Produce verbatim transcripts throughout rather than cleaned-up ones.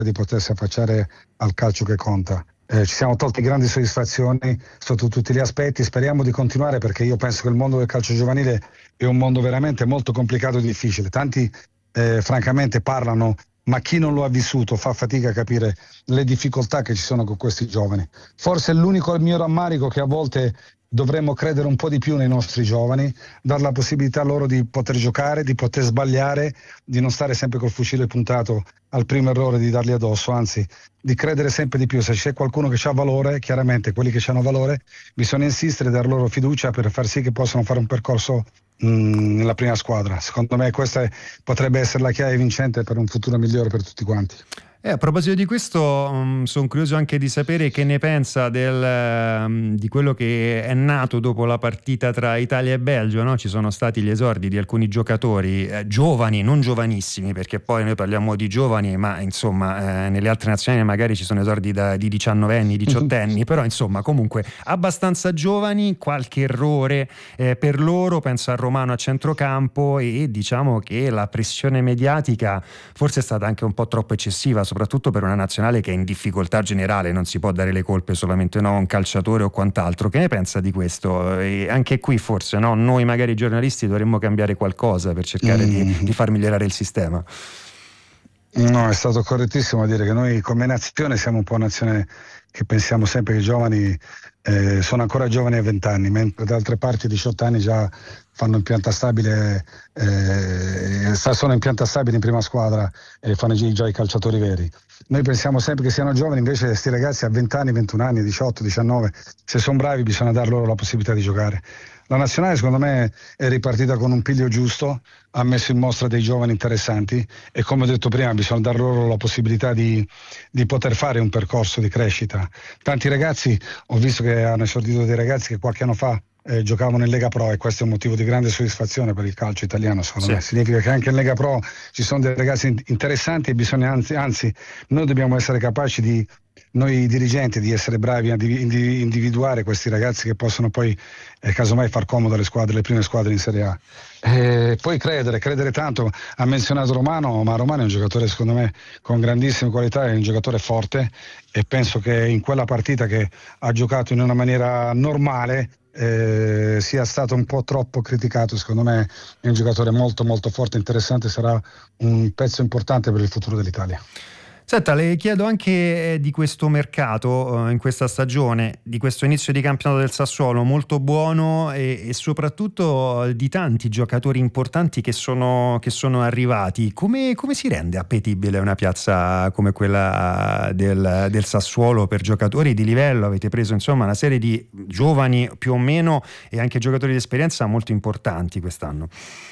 di potersi affacciare al calcio che conta. Eh, ci siamo tolti grandi soddisfazioni sotto tutti gli aspetti, speriamo di continuare, perché io penso che il mondo del calcio giovanile è un mondo veramente molto complicato e difficile. Tanti eh, francamente parlano, ma chi non lo ha vissuto fa fatica a capire le difficoltà che ci sono con questi giovani. Forse è l'unico mio rammarico, che a volte dovremmo credere un po' di più nei nostri giovani, dar la possibilità loro di poter giocare, di poter sbagliare, di non stare sempre col fucile puntato al primo errore di dargli addosso, anzi di credere sempre di più. Se c'è qualcuno che ha valore, chiaramente quelli che hanno valore bisogna insistere e dar loro fiducia per far sì che possano fare un percorso mh, nella prima squadra. Secondo me questa è, potrebbe essere la chiave vincente per un futuro migliore per tutti quanti. Eh, a proposito di questo, um, sono curioso anche di sapere che ne pensa del, um, di quello che è nato dopo la partita tra Italia e Belgio, no? Ci sono stati gli esordi di alcuni giocatori eh, giovani, non giovanissimi, perché poi noi parliamo di giovani, ma insomma eh, nelle altre nazioni magari ci sono esordi da, di diciannovenni, diciottenni, però insomma comunque abbastanza giovani, qualche errore eh, per loro, penso a Romano a centrocampo, e diciamo che la pressione mediatica forse è stata anche un po' troppo eccessiva, soprattutto per una nazionale che è in difficoltà generale. Non si può dare le colpe solamente no, a un calciatore o quant'altro. Che ne pensa di questo? E anche qui forse no, noi magari giornalisti dovremmo cambiare qualcosa per cercare mm. di, di far migliorare il sistema. No, è stato correttissimo a dire che noi come nazione siamo un po' una nazione che pensiamo sempre che i giovani eh, sono ancora giovani a venti anni, mentre da altre parti a diciotto anni già fanno in pianta stabile, eh, sono in pianta stabile in prima squadra e fanno già i calciatori veri. Noi pensiamo sempre che siano giovani, invece questi ragazzi a venti anni, ventuno anni, diciotto, diciannove, se sono bravi bisogna dar loro la possibilità di giocare. La nazionale secondo me è ripartita con un piglio giusto, ha messo in mostra dei giovani interessanti e, come ho detto prima, bisogna dar loro la possibilità di, di poter fare un percorso di crescita. Tanti ragazzi, ho visto che hanno esordito dei ragazzi che qualche anno fa Eh, giocavano in Lega Pro, e questo è un motivo di grande soddisfazione per il calcio italiano, secondo sì. me. Significa che anche in Lega Pro ci sono dei ragazzi interessanti e bisogna, anzi, anzi noi dobbiamo essere capaci di, noi dirigenti, di essere bravi a individuare questi ragazzi che possono poi eh, casomai far comodo alle squadre, le prime squadre in Serie A. E poi credere, credere tanto. Ha menzionato Romano, ma Romano è un giocatore secondo me con grandissime qualità, è un giocatore forte, e penso che in quella partita che ha giocato in una maniera normale Eh, sia stato un po' troppo criticato. Secondo me è un giocatore molto molto forte, interessante, sarà un pezzo importante per il futuro dell'Italia. Senta, le chiedo anche di questo mercato in questa stagione, di questo inizio di campionato del Sassuolo molto buono, e, e soprattutto di tanti giocatori importanti che sono, che sono arrivati. Come, come si rende appetibile una piazza come quella del, del Sassuolo per giocatori di livello? Avete preso insomma una serie di giovani più o meno e anche giocatori di esperienza molto importanti quest'anno.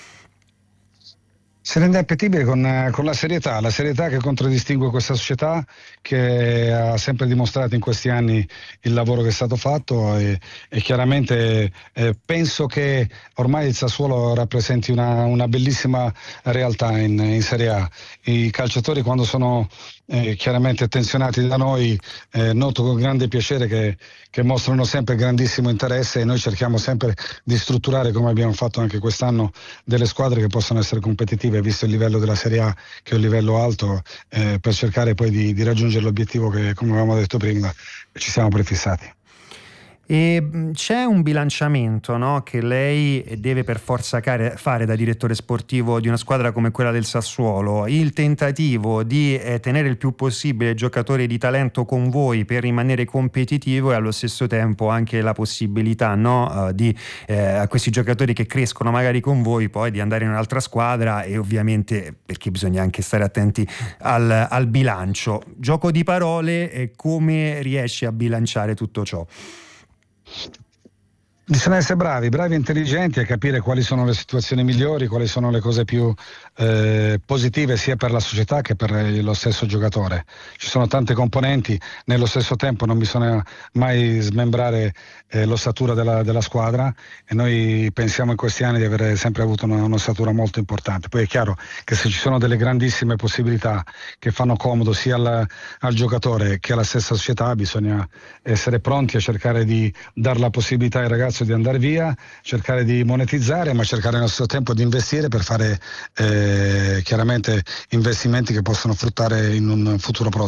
Si rende appetibile con, con la serietà, la serietà che contraddistingue questa società, che ha sempre dimostrato in questi anni il lavoro che è stato fatto, e, e chiaramente eh, penso che ormai il Sassuolo rappresenti una, una bellissima realtà in, in Serie A. I calciatori, quando sono eh, chiaramente attenzionati da noi, eh, noto con grande piacere che, che mostrano sempre grandissimo interesse, e noi cerchiamo sempre di strutturare, come abbiamo fatto anche quest'anno, delle squadre che possano essere competitive, visto il livello della Serie A che è un livello alto, eh, per cercare poi di, di raggiungere l'obiettivo che, come avevamo detto prima, ci siamo prefissati. E c'è un bilanciamento, no, che lei deve per forza fare da direttore sportivo di una squadra come quella del Sassuolo: il tentativo di eh, tenere il più possibile giocatori di talento con voi per rimanere competitivo, e allo stesso tempo anche la possibilità, no, di eh, a questi giocatori che crescono magari con voi poi di andare in un'altra squadra, e ovviamente perché bisogna anche stare attenti al, al bilancio. Gioco di parole, eh, come riesci a bilanciare tutto ciò? Bisogna essere bravi, bravi e intelligenti a capire quali sono le situazioni migliori, quali sono le cose più eh, positive sia per la società che per lo stesso giocatore. Ci sono tante componenti, nello stesso tempo non bisogna mai smembrare eh, l'ossatura della, della squadra, e noi pensiamo in questi anni di avere sempre avuto una, un'ossatura molto importante. Poi è chiaro che se ci sono delle grandissime possibilità che fanno comodo sia al, al giocatore che alla stessa società, bisogna essere pronti a cercare di dare la possibilità ai ragazzi sforzo di andare via, cercare di monetizzare, ma cercare nel nostro tempo di investire per fare eh, chiaramente investimenti che possono fruttare in un futuro prossimo.